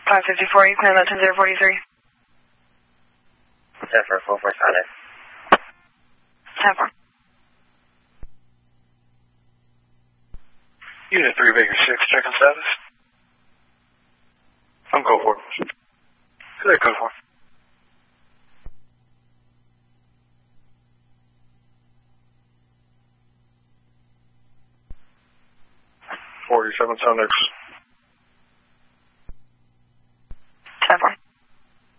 554, you clear that 10043. 10-4, 4-4, solid. 10-4. Unit 3, Baker 6, checking status. I'm code 4. Good day, code 4. $47 Sound X.